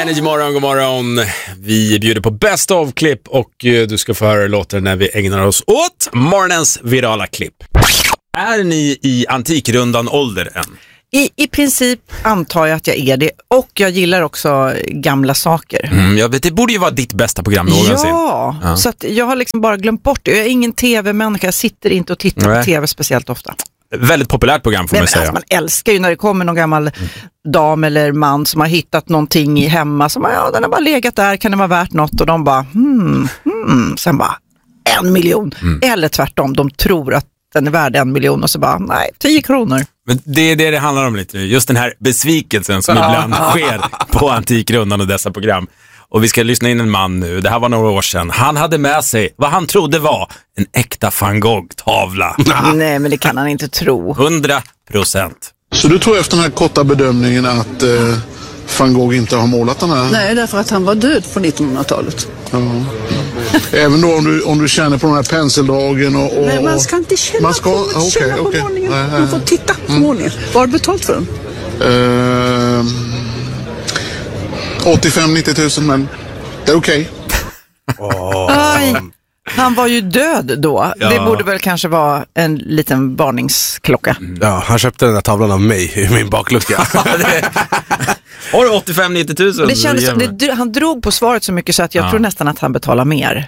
Energy morgon, god morgon. Vi bjuder på best of-klipp och du ska få höra låten när vi ägnar oss åt morgonens virala klipp. Är ni i antikrundan ålder än? I princip antar jag att jag är det. Och jag gillar också gamla saker. Jag vet, det borde ju vara ditt bästa program någonsin. Ja, så att jag har liksom bara glömt bort det. Jag är ingen tv-människa, jag sitter inte och tittar på tv speciellt ofta. Väldigt populärt program får man säga. Alltså, man älskar ju när det kommer någon gammal dam eller man som har hittat någonting hemma som den har bara legat där, kan det vara värt något? Och de bara, sen bara 1 miljon. Eller tvärtom, de tror att den är värd 1 miljon och så bara, nej, 10 kronor. Men det är det handlar om lite. Just den här besvikelsen som ibland sker på Antikrundan och dessa program. Och vi ska lyssna in en man nu. Det här var några år sedan. Han hade med sig vad han trodde var en äkta Van Gogh-tavla. Nej, men det kan han inte tro. 100%. Så du tror efter den här korta bedömningen att Van Gogh inte har målat den här? Nej, därför att han var död på 1900-talet. Ja. Även då om du känner på de här penseldragen och... Nej, man ska inte känna på målningen. Man får titta på målningen. Vad har du betalt för den? 85-90 000, men det är okej. Han var ju död då. Ja. Det borde väl kanske vara en liten varningsklocka. Ja, han köpte den där tavlan av mig i min baklucka. Har du 85-90 000? Det kändes som han drog på svaret så mycket så att jag tror nästan att han betalar mer.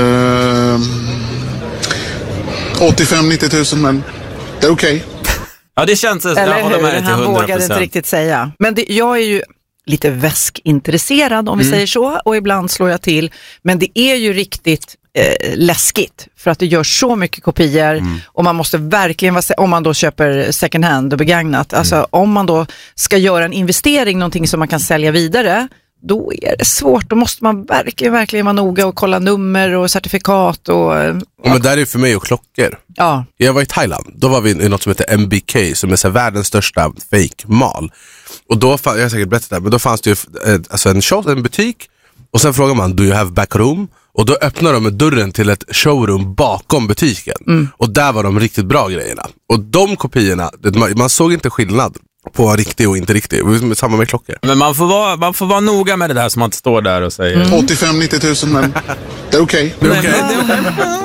85-90 000, men det är okej. Ja, det känns... Eller hur? Han vågade inte riktigt säga. Men jag är ju lite väskintresserad om vi säger så, och ibland slår jag till. Men det är ju riktigt läskigt för att det gör så mycket kopior och man måste verkligen, om man då köper second hand och begagnat, alltså om man då ska göra en investering, någonting som man kan sälja vidare, då är det svårt. Då måste man verkligen vara noga och kolla nummer och certifikat och men där är för mig och klockor. Ja. Jag var i Thailand. Då var vi i något som heter MBK, som är så världens största fake mall. Och då jag har säkert berättat det, men då fanns det ju en butik, och sen frågar man, do you have back room? Och då öppnar de dörren till ett showroom bakom butiken. Och där var de riktigt bra grejerna. Och de kopiorna, man såg inte skillnad på riktig och inte riktig. Samma med klockor. Men man får vara noga med det där som man står där och säger 85-90 000, men det är okej. Det är okej.